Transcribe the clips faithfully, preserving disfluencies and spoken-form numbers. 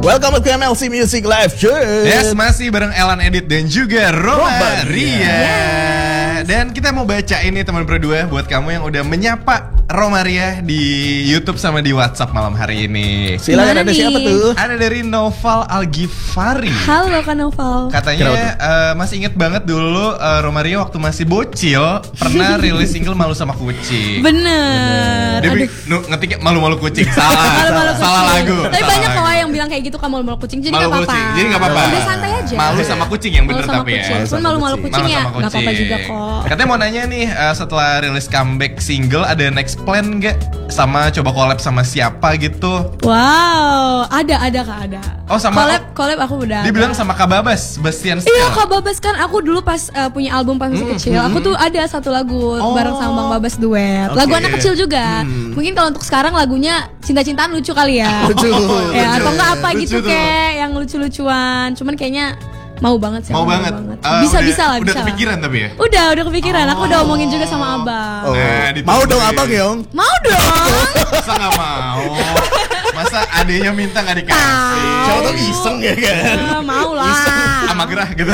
Welcome to M L C Music Live, cuy. Yes, masih bareng Elan Edit dan juga Roma Ria. Yes. Dan kita mau baca ini teman berdua buat kamu yang udah menyapa Roma Ria di YouTube sama di WhatsApp malam hari ini. Silakan, ada siapa tuh? Ada dari Noval Algifari. Halo Kak Noval. Katanya uh, masih inget banget dulu uh, Roma Ria waktu masih bocil pernah rilis single Malu Sama Kucing. Bener. Dia nu, ngetiknya malu-malu kucing. Salah. Malu-malu Salah kucing. lagu. Tapi salah banyak lagu. kok yang bilang kayak gitu, kamu malu-malu kucing. Jadi Malu gak apa-apa. kucing. Jadi gak apa-apa. Udah santai aja. Malu sama kucing yang bener Malu sama tapi kucing. ya. Cuman malu-malu kucing Malu ya sama gak apa-apa kucing. juga kok. Katanya mau nanya nih, uh, setelah rilis comeback single ada next plan gak? Sama coba collab sama siapa gitu? Wow, ada ada Kak, ada. Oh, sama collab, collab aku udah. Dia ada. bilang sama Kak Babas, Bastian Stella. Iya Kak Babas kan, aku dulu pas uh, punya album pas masih Hmm, kecil, hmm. aku tuh ada satu lagu Oh. bareng sama Bang Babas duet. Oke. Lagu anak kecil juga. Hmm. Mungkin kalau untuk sekarang lagunya cinta-cintaan lucu kali ya. Lucu. Ya, lucu. atau enggak apa Lucu gitu tuh. kayak yang lucu-lucuan. Cuman kayaknya mau banget sih. Mau aku banget. Uh, bisa udah, bisa lah, Udah bisa lah. kepikiran tapi ya. Udah, udah kepikiran. Aku udah Oh. omongin juga sama Abang. Oh. Nah, ditungguin. Mau dong abang Yong? Mau dong. Masa gak mau? Masa adenya minta gak dikasih? Siapa tau iseng ya kan? Eh, mau lah. Sama gerah gitu.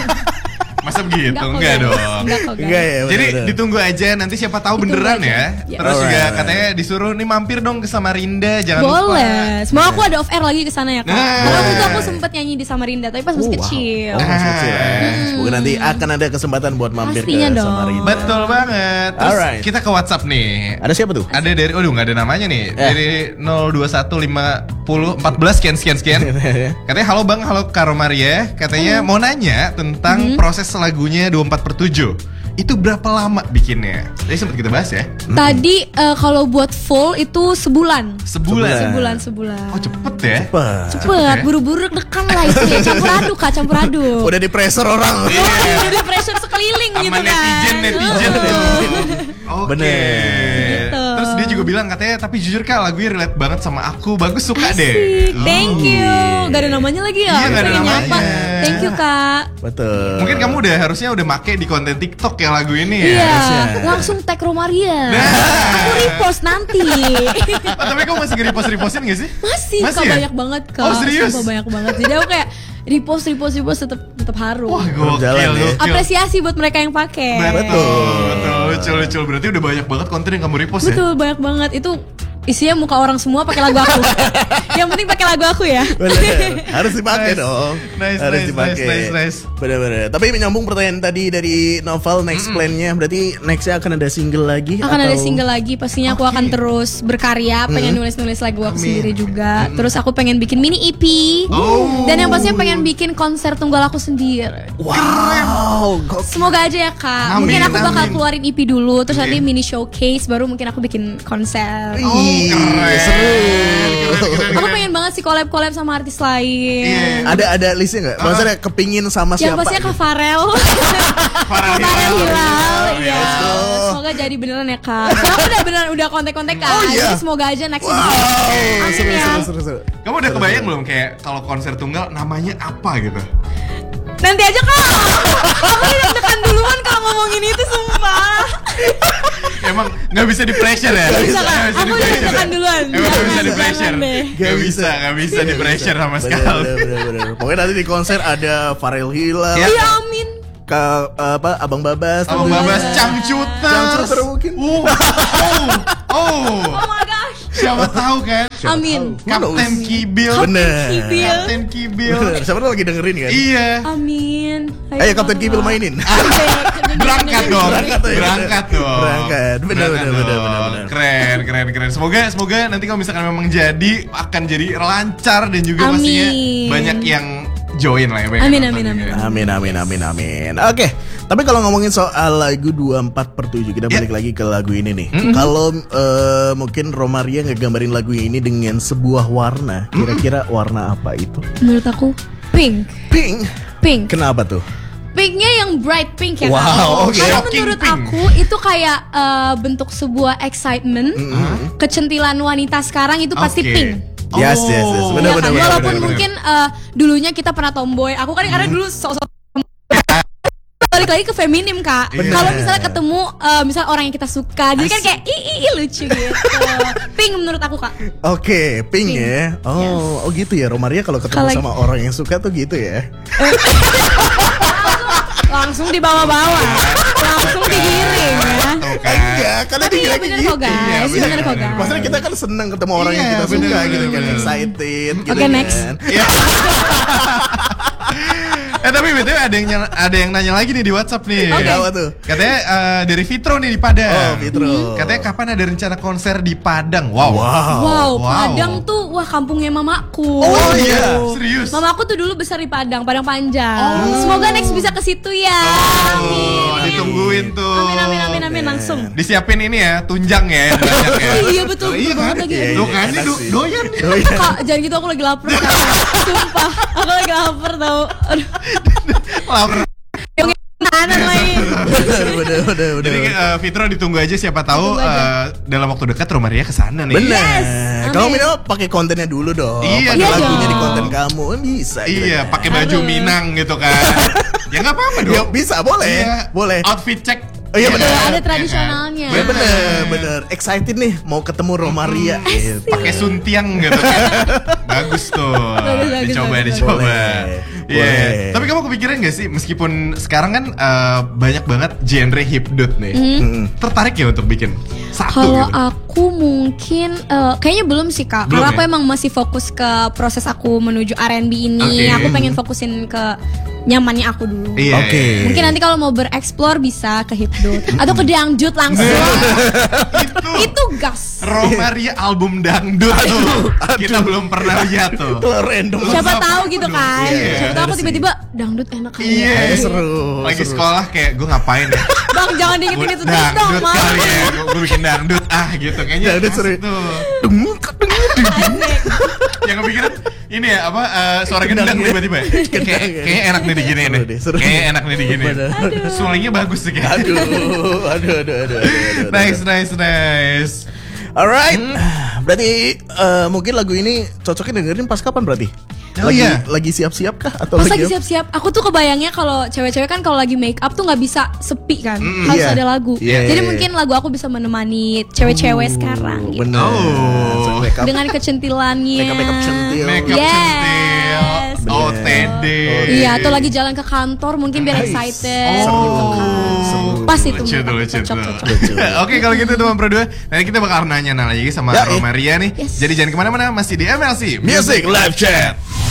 Masa begitu? Enggak kok, Enggak guys. dong. Enggak kok, guys. Enggak ya. Jadi bener-bener. ditunggu aja, nanti siapa tahu Ditunggu beneran aja. ya. Ya. Terus juga Alright. katanya disuruh nih mampir dong ke Samarinda, jangan lupa. Boleh. Semoga aku ada off air lagi ke sana ya, Kak. Nah. Karena waktu itu aku sempet nyanyi di Samarinda, tapi pas masih Oh, wow. kecil. Oh, masih kecil ya. Hmm. Semoga nanti akan ada kesempatan buat mampir Pastinya ke dong. Samarinda. Betul banget. Terus Alright. kita ke WhatsApp nih. Ada siapa tuh? Ada dari, aduh nggak ada namanya nih. Eh. Dari nol dua satu lima nol empat belas sekian sekian sekian. Katanya halo Bang, halo Karo Maria. Katanya mau nanya tentang Hmm. proses lagunya dua puluh empat per tujuh. Itu berapa lama bikinnya? Tadi sempat kita bahas ya. Tadi eh, kalau buat full itu sebulan. Sebulan. Sebulan, sebulan. Oh cepet ya. Wah. Cepet, buru-buru dekan lah itu ya. Campur aduk Kak, campur aduk. Udah di pressure orang. Iya. Oh, udah pressure sekeliling Sama gitu kan. netizen netizen Oh. tuh. Oke. Bener. Gitu. Terus dia juga bilang katanya tapi jujur Kak lagunya relate banget sama aku. Bagus, suka Asik, deh. thank you. Gak ada namanya lagi ya. Iya, Aku gak ada pengen namanya. nyapa. Thank you Kak. Betul. Mungkin kamu udah harusnya udah make di konten TikTok ya lagu ini ya. Iya, harusnya. langsung tag Romaria. Nah. Aku repost nanti. Oh, tapi kamu masih nge-repost-repostin gak sih? Masih, Masih Kak, ya? banyak banget Kak. Oh, serius? Sumpah banyak banget. Jadi aku kayak repost, repost, repost tetap tetap harus. Wah, gokil, Berjalan ya. gokil. Apresiasi buat mereka yang pakai. Betul, betul, lucu, lucu. Berarti udah banyak banget konten yang kamu repost ya? Betul, banyak banget. Itu isinya muka orang semua pakai lagu aku. Yang penting pakai lagu aku ya. Bener. Harus dipakai Nice. dong. Nice, Harus nice, dipakai. nice, nice, nice. Bener-bener. Tapi menyambung pertanyaan tadi dari Novel, next plan-nya berarti nextnya akan ada single lagi? Akan ada atau- single lagi, pastinya aku Oke. akan terus berkarya, pengen nulis-nulis lagu aku Amin. sendiri juga. Terus aku pengen bikin mini E P. Oh. Dan yang pastinya pengen bikin konser tunggal aku sendiri. Wow, gokil. Semoga aja ya Kak. Amin, Mungkin aku bakal amin. keluarin E P dulu, terus Iya. nanti mini showcase, baru mungkin aku bikin konser. Ih, keren. seru. Keren, keren, Aku keren. pengen banget sih collab-collab sama artis lain. Iya. Ada ada listnya nggak? Maksudnya kepingin sama Yang siapa? pastinya Kak gitu? Farel. Farel Farel Hilal. Hilal, iya. Let's go. Semoga jadi beneran ya Kak. Karena aku udah beneran udah kontak-kontak kan. Oh, iya? Jadi semoga aja next Wow, Amin seru, ya. seru, seru, seru. Kamu udah kebayang belum kayak kalau konser tunggal namanya apa gitu? Nanti aja Kak. Aku udah tekan duluan kalau ngomongin itu sumpah. Emang nggak bisa di pressure ya? Gak bisa Kak. Nggak bisa Aku di udah pressure. tekan duluan. Emang nggak bisa di Jangan pressure? deh. Nggak bisa, nggak bisa di pressure sama Bener, sekali. bener, bener, bener. Pokoknya nanti di konser ada Farel Hilal, Ya. Iya amin. ke apa Abang Babas, Abang tentunya. Babas, Cangcuter. Cangcuter mungkin. Oh, oh, oh. Oh my gosh. Siapa tahu kan? Amin. Kapten Kibil. Bener. Kibil. Kapten Kibil. Bener. Siapa tuh lagi dengerin kan? Iya. Amin. Ayo Kapten Kibil mainin. Berangkat dong. Berangkat ya, Berangkat bener. dong. Berangkat. Bener, Berangkat bener, bener, dong. bener, bener. Keren, keren, keren. Semoga, semoga nanti kalau misalkan memang jadi akan jadi lancar dan juga Amin. pastinya banyak yang join lah ya. banyak Amin, yang amin, nonton juga. Amin, amin, amin, amin. Oke, tapi kalau ngomongin soal lagu dua puluh empat per tujuh, kita Ya. balik lagi ke lagu ini nih. Kalau eh, mungkin Romaria ngegambarin lagu ini dengan sebuah warna, kira-kira warna apa itu? Menurut aku pink. Pink. Pink. Kenapa tuh? Pinknya yang bright pink ya Wow, Kak? oke. Karena Shocking menurut pink. aku itu kayak eh, bentuk sebuah excitement, kecentilan wanita sekarang itu pasti Oke. pink. Yes, yes, yes. Oh. Bener, Iya kan? bener, Walaupun bener, bener. mungkin eh, dulunya kita pernah tomboy. Aku kan karena dulu sok-sok balik balik lagi ke feminim kak. Bener. Kalau misalnya ketemu uh, misal orang yang kita suka, jadi kan kayak ih, ih, ih lucu gitu. Pink menurut aku kak. Oke, pink, Pink. ya. Oh, Yes. oh gitu ya. Romaria kalau ketemu Kalau- sama orang yang suka tuh gitu ya. Langsung dibawa-bawa, langsung digiring ya. Tuh kan. Iya, karena Tapi iya bener kok guys, Iya, bener, bener kok bener. guys. Maksudnya kita kan seneng ketemu orang yang Iya, kita bener, suka bener, gitu kan, bener. excited gitu Oke, next. kan. Iya. Eh tapi betul ada yang nyala- ada yang nanya lagi nih di WhatsApp nih. Oke. Apa tuh? Katanya eh, dari Fitro nih di Padang. Oh, Fitro. Katanya kapan ada rencana konser di Padang? Wow. Wow. Wow, Wow. Padang tuh wah kampungnya mamaku. Oh iya, serius. Mamaku tuh dulu besar di Padang, Padang Panjang. Semoga next bisa ke situ ya. Oh, ditungguin tuh. Amin amin amin amin langsung. Disiapin ini ya, tunjang ya yang banyak ya. Iya betul, Oh, iya betul kan? banget lagi. Iya, Tuh iya, kan, enak ini do- sih. doyan nih. Oh, iya. Kak, jangan gitu aku lagi lapar Kak. Sumpah, aku lagi lapar tau. Aduh, Lapar. yang makanan lagi. Bener, bener, bener, bener. Jadi eh, Fitro ditunggu aja siapa tahu Ditunggu aja. eh, dalam waktu dekat Romaria kesana nih. Bener. Yes, Kamu amin. minimal pakai kontennya dulu dong. Iya Pakai dong. lagunya di Iya konten dong. kamu Eh, bisa. gitu Iya, kan. pakai baju Aduh. Minang gitu kan. Ya nggak apa-apa dong. Ya bisa, boleh, Iya. boleh. Outfit check. Oh, iya, bener. Ada kan? tradisionalnya. Ya, bener, bener. Excited nih mau ketemu Romaria. Gitu. Pakai suntiang gitu kan. Bagus tuh. Bagus, bagus, dicoba, bagus, dicoba. Boleh, Iya. boleh. Tapi kamu kepikiran gak sih meskipun sekarang kan eh, banyak banget genre hipdut nih. Mm-mm. Tertarik ya untuk bikin satu Kalau gitu? aku mungkin eh, kayaknya belum sih kak. Belum Karena ya? aku emang masih fokus ke proses aku menuju R and B ini. Oke. Aku pengen fokusin ke nyamannya aku dulu. Iya. Oke. Mungkin nanti kalau mau bereksplor bisa ke hipdut atau ke dangdut langsung. Itu Itu gas. Romaria album dangdut tuh. Kita belum pernah lihat tuh. Kalau random. Siapa Apa? tahu gitu kan. Iya, Siapa tahu aku bener tiba-tiba dangdut enak kali. Iya. ya. Eh, seru. Lagi seru. sekolah kayak gue ngapain ya? Bang jangan diingetin itu terus dong, Dangdut Mam. kali ya. Gue bikin dangdut ah gitu kayaknya. Dangdut seru. asik tuh. Dung, dung, dung. Yang kepikiran ini ya apa eh, suara gendang Gendang, ya. tiba-tiba. ya? Kayak kayaknya enak nih digini Seru nih. deh, seru. Kayaknya enak nih digini. Bener. Suaranya bagus sih kayaknya. Aduh, aduh, aduh, aduh, aduh, aduh. Nice, nice, nice. Alright, berarti eh, mungkin lagu ini cocoknya dengerin pas kapan berarti? Oh, lagi, iya. lagi siap-siap kah atau Pas lagi, lagi siap-siap, aku tuh kebayangnya kalau cewek-cewek kan kalau lagi make up tuh nggak bisa sepi kan, Mm, harus iya. ada lagu. Iya, Jadi iya, mungkin lagu aku bisa menemani cewek-cewek sekarang gitu. Bener. Oh. So, make up, Dengan kecentilannya. make up, make up centil. Make up Yes. centil. O T D. Iya, atau lagi jalan ke kantor mungkin biar Nice. excited Oh. gitu kan. Seru. Pas itu Lucu tuh, menurut aku, lucu cocok, tuh. cocok. Oke kalau gitu teman Pro dua, nanti kita bakal nanya-nanya lagi sama Ya, eh. Romaria nih. Yes. Jadi jangan kemana-mana, masih di M L C Music Live Chat.